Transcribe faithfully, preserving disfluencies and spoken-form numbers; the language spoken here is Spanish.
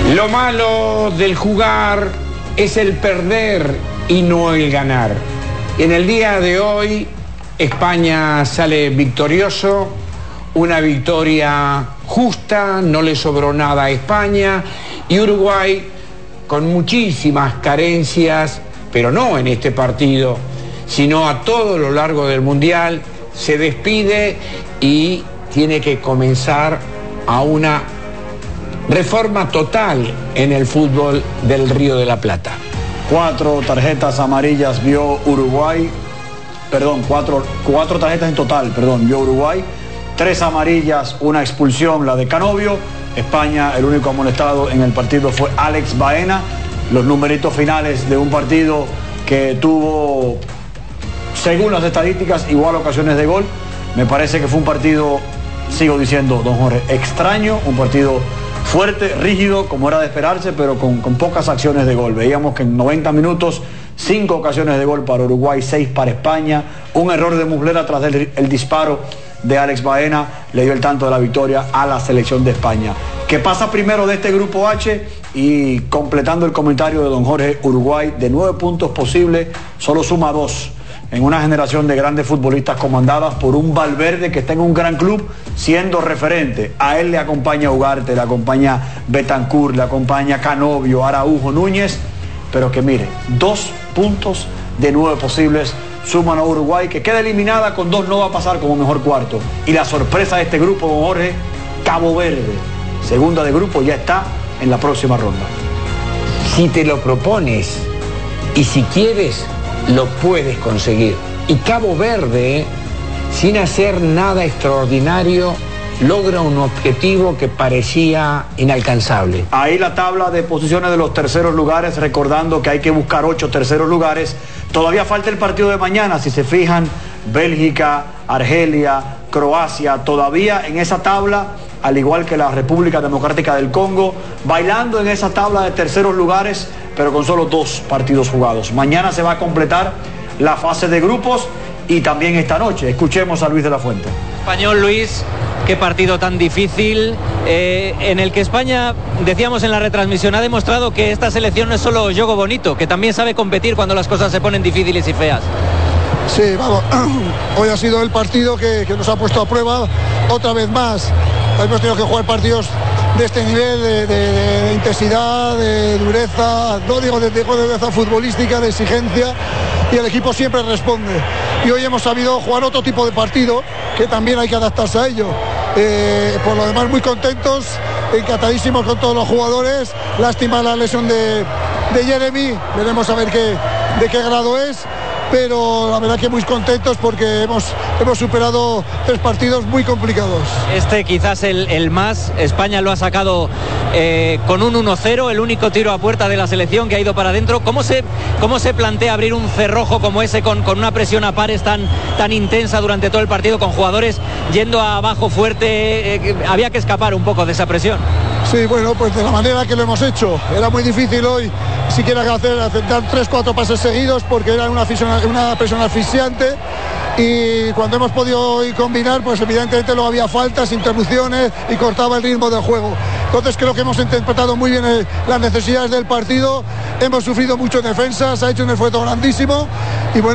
Lo malo del jugar es el perder y no el ganar. En el día de hoy, España sale victorioso, una victoria justa, no le sobró nada a España, y Uruguay con muchísimas carencias, pero no en este partido, sino a todo lo largo del Mundial, se despide y tiene que comenzar a una reforma total en el fútbol del Río de la Plata. Cuatro tarjetas amarillas vio Uruguay, perdón, cuatro, cuatro tarjetas en total, perdón, vio Uruguay, tres amarillas, una expulsión, la de Canovio. España, el único amonestado en el partido fue Alex Baena. Los numeritos finales de un partido que tuvo, según las estadísticas, igual ocasiones de gol. Me parece que fue un partido, sigo diciendo, don Jorge, extraño, un partido fuerte, rígido, como era de esperarse, pero con, con pocas acciones de gol. Veíamos que en noventa minutos, cinco ocasiones de gol para Uruguay, seis para España. Un error de Muslera tras el, el disparo de Alex Baena le dio el tanto de la victoria a la selección de España, que pasa primero de este grupo H. Y completando el comentario de don Jorge, Uruguay de nueve puntos posibles solo suma dos en una generación de grandes futbolistas comandadas por un Valverde que está en un gran club siendo referente. A él le acompaña Ugarte, le acompaña Betancur, le acompaña Canovio, Araujo, Núñez, pero que mire, dos puntos de nueve posibles suman a Uruguay, que queda eliminada, con dos no va a pasar como mejor cuarto. Y la sorpresa de este grupo, don Jorge, Cabo Verde, segunda de grupo, ya está en la próxima ronda. Si te lo propones y si quieres, lo puedes conseguir. Y Cabo Verde, sin hacer nada extraordinario, logra un objetivo que parecía inalcanzable. Ahí la tabla de posiciones de los terceros lugares, recordando que hay que buscar ocho terceros lugares. Todavía falta el partido de mañana, si se fijan, Bélgica, Argelia, Croacia, todavía en esa tabla, al igual que la República Democrática del Congo, bailando en esa tabla de terceros lugares, pero con solo dos partidos jugados. Mañana se va a completar la fase de grupos y también esta noche. Escuchemos a Luis de la Fuente. Español, Luis, qué partido tan difícil, eh, en el que España, decíamos en la retransmisión, ha demostrado que esta selección no es solo juego bonito, que también sabe competir cuando las cosas se ponen difíciles y feas. Sí, vamos, hoy ha sido el partido que, que nos ha puesto a prueba otra vez más. Hemos tenido que jugar partidos de este nivel, de, de, de intensidad, de dureza, no digo de, de dureza futbolística, de exigencia, y el equipo siempre responde. Y hoy hemos sabido jugar otro tipo de partido, que también hay que adaptarse a ello. Eh, por lo demás, muy contentos, encantadísimos con todos los jugadores. Lástima la lesión de, de Jeremy, veremos a ver qué, de qué grado es. Pero la verdad que muy contentos porque hemos, hemos superado tres partidos muy complicados. Este quizás el, el más, España lo ha sacado eh, con un uno cero, el único tiro a puerta de la selección que ha ido para adentro. ¿Cómo se, cómo se plantea abrir un cerrojo como ese con, con una presión a pares tan, tan intensa durante todo el partido, con jugadores yendo abajo fuerte? Eh, había que escapar un poco de esa presión. Sí, bueno, pues de la manera que lo hemos hecho. Era muy difícil hoy siquiera hacer, aceptar tres, cuatro pases seguidos porque era una, una presión asfixiante, y cuando hemos podido ir combinar, pues evidentemente no había faltas, interrupciones y cortaba el ritmo del juego. Entonces creo que hemos interpretado muy bien el, las necesidades del partido, hemos sufrido mucho en defensa, se ha hecho un esfuerzo grandísimo y bueno.